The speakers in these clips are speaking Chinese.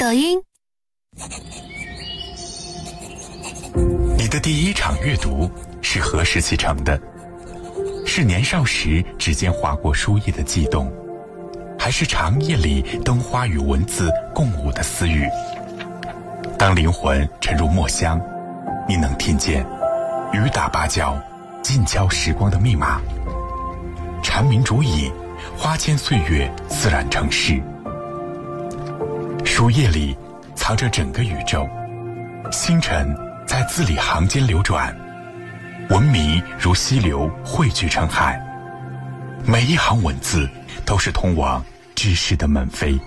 抖音。 你的第一场阅读是何时启程的？是年少时指尖划过书页的悸动，还是长夜里灯花与文字共舞的私语？当灵魂沉入墨香，你能听见雨打芭蕉，静敲时光的密码。蝉鸣竹影，花间岁月自然成诗。书页里藏着整个宇宙，星辰在字里行间流转，文明如溪流汇聚成海，每一行文字都是通往知识的门扉。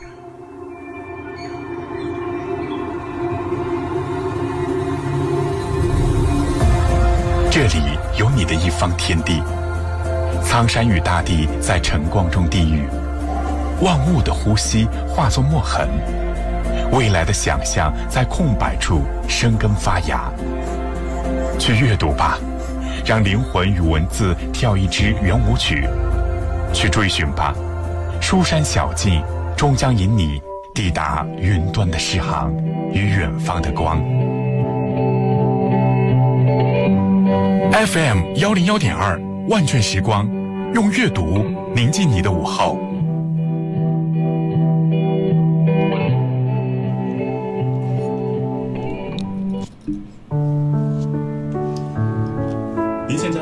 这里有你的一方天地，苍山与大地在晨光中低语，万物的呼吸化作墨痕，未来的想象在空白处生根发芽。去阅读吧，让灵魂与文字跳一支圆舞曲。去追寻吧，书山小径终将引你抵达云端的诗行与远方的光。FM 101.2万卷时光，用阅读宁静你的午后。您现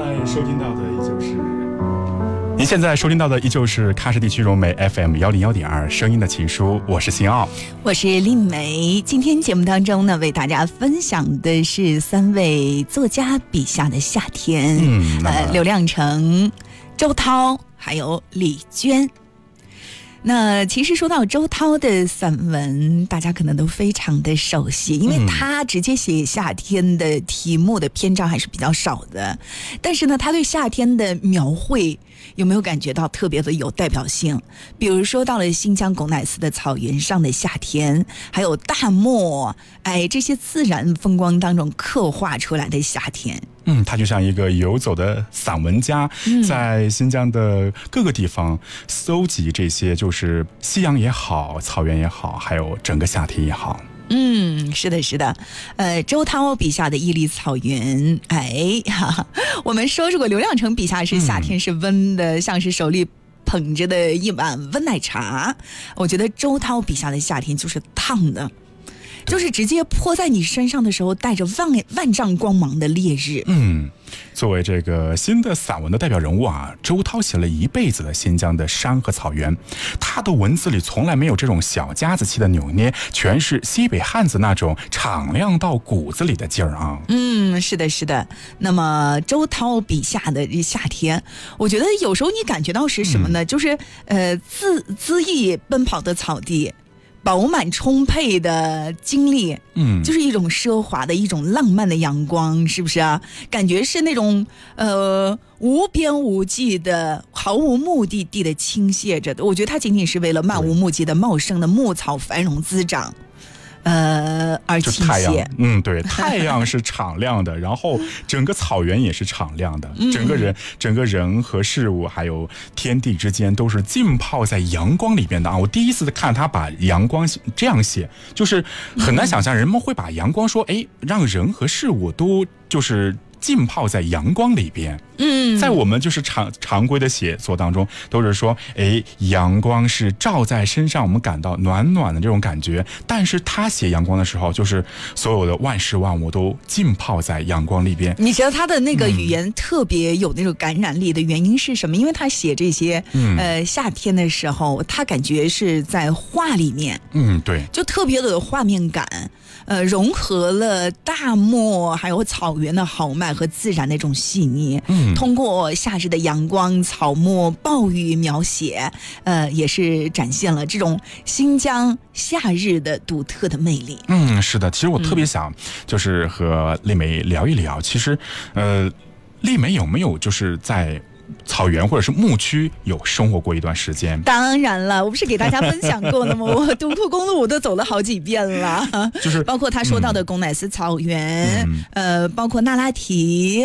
在收听到的依旧是喀什地区融媒 FM 101.2声音的情书，我是辛奥， 我是丽梅。今天节目当中呢，为大家分享的是3位作家笔下的夏天，刘亮程、周涛还有李娟。那其实说到周涛的散文，大家可能都非常的熟悉，因为他直接写夏天的题目的篇章还是比较少的，但是呢，他对夏天的描绘有没有感觉到特别的有代表性？比如说到了新疆贡乃斯的草原上的夏天，还有大漠，这些自然风光当中刻画出来的夏天。 他就像一个游走的散文家，在新疆的各个地方搜集这些，就是夕阳也好，草原也好，还有整个夏天也好。 是的，是的，周涛笔下的屹立草原，我们说如果刘亮程笔下是夏天是温的，像是手里捧着的一碗温奶茶，我觉得周涛笔下的夏天就是烫的，就是直接泼在你身上的时候带着万丈光芒的烈日。 作为这个新的散文的代表人物啊，周涛写了一辈子的新疆的山和草原，他的文字里从来没有这种小家子气的扭捏，全是西北汉子那种敞亮到骨子里的劲儿啊。 是的，是的。那么周涛笔下的夏天，我觉得有时候你感觉到是什么呢？就是恣意奔跑的草地，饱满充沛的经历，就是一种奢华的一种浪漫的阳光，是不是啊？感觉是那种无边无际的毫无目的地的倾泻着的，我觉得它仅倾泻了漫无目的的茂盛的牧草繁荣滋长而倾泻。 对，太阳是敞亮的，然后整个草原也是敞亮的，整个人和事物还有天地之间都是浸泡在阳光里边的啊！我第一次看他把阳光这样写，就是很难想象人们会把阳光说，让人和事物都就是浸泡在阳光里边。在我们就是常规的写作当中，都是说，阳光是照在身上，我们感到暖暖的这种感觉。但是他写阳光的时候，就是所有的万事万物都浸泡在阳光里边。 你觉得他的那个语言特别有那种感染力的原因是什么？因为他写这些夏天的时候，他感觉是在画里面， 对， 就特别的有画面感。融合了大漠还有草原的豪迈和自然的那种细腻，通过夏日的阳光、草木、暴雨描写，也是展现了这种新疆夏日的独特的魅力。 是的，其实我特别想就是和丽梅聊一聊，其实丽梅有没有就是在草原或者是牧区有生活过一段时间？ 当然了，我不是给大家分享过了吗？我独库公路我都走了好几遍了， 就是包括他说到的贡乃斯草原，包括那拉提。